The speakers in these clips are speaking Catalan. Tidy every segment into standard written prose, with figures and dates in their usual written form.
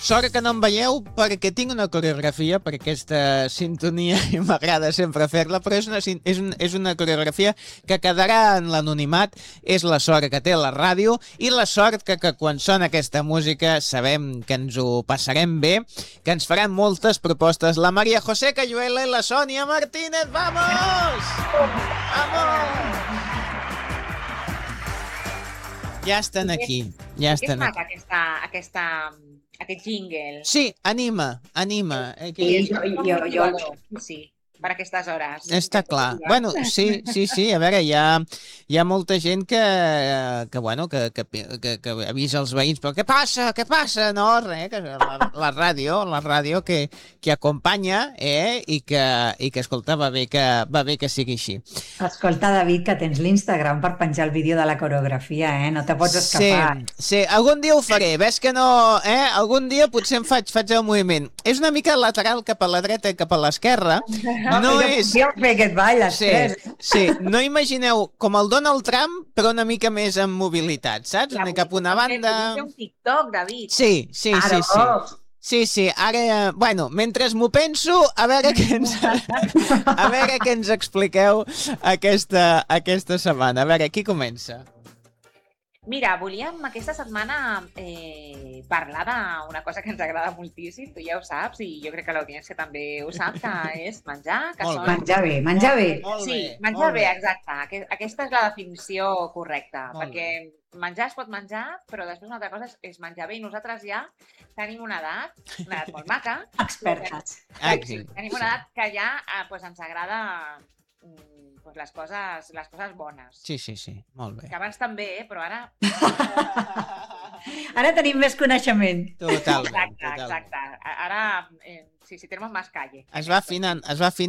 Sort que no em veieu perquè tinc una coreografia per aquesta sintonia i m'agrada sempre fer-la, però és una coreografia que quedarà en l'anonimat. És la sort que té la ràdio i la sort que quan sona aquesta música sabem que ens ho passarem bé, que ens faran moltes propostes. La María José Cayuela i la Sònia Martínez. ¡Vamos! ¡Vamos! Ja estan aquí. Ja estan aquí. És maca aquest jingle. Sí, anima. Jo, sí, per aquestes hores. Està clar. Bueno, sí. A veure, hi ha molta gent que avisa els veïns, però què passa? No, res, que la ràdio que acompanya, i que escolta, va bé que sigui així. Escolta, David, que tens l'Instagram per penjar el vídeo de la coreografia, no te pots escapar. Sí, algun dia ho faré, ves que no, algun dia potser em faig el moviment. És una mica lateral cap a la dreta i cap a l'esquerra. No és... Podríem fer aquest ball, les tres. Sí, no imagineu com el Donald Trump, però una mica més en mobilitat, saps? Cap a una banda... Fer un TikTok, David. Sí. Sí, ara, bueno, mentre m'ho penso, a veure què ens expliqueu aquesta setmana. A veure, qui comença? Mira, volíem aquesta setmana parlar d'una cosa que ens agrada moltíssim, tu ja ho saps, i jo crec que l'audiència també ho sap, que és menjar. Menjar bé. Sí, menjar bé, exacte. Aquesta és la definició correcta, perquè menjar es pot menjar, però després una altra cosa és menjar bé, i nosaltres ja tenim una edat molt maca. Expertes. Tenim una edat que ja ens agrada les coses bones. Sí, molt bé. Que abans també, però ara... Ara tenim més coneixement. Totalment. Exacte. Ara, sí, tenemos más calle. Es va afinant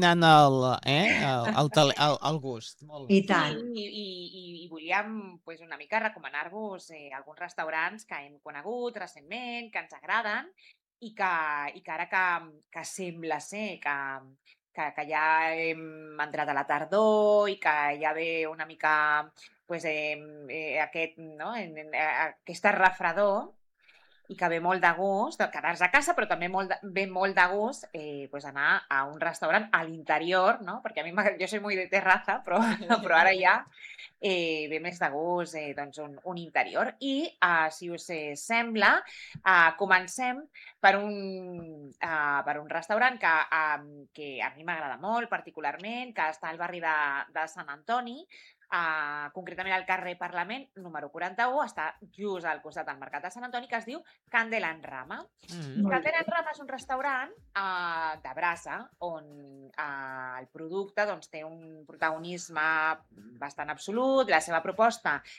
el gust. Molt bé. I tant. I volíem una mica recomanar-vos alguns restaurants que hem conegut recentment, que ens agraden, i que ara que sembla ser que ja hem entrat a la tardor i que ja ve una mica aquesta refredor, i que ve molt de gust quedar-se a casa, però també ve molt de gust anar a un restaurant a l'interior, no? Perquè a mi jo soy muy de terraza, però ara ja ve més de gust un interior. I, si us sembla, comencem per un restaurant que a mi m'agrada molt, particularment, que està al barri de Sant Antoni, concretament al carrer Parlament, número 41, està just al costat del Mercat de Sant Antoni, que es diu Candela en Rama. Candela en Rama és un restaurant de brasa, on el producte té un protagonisme bastant absolut. La seva proposta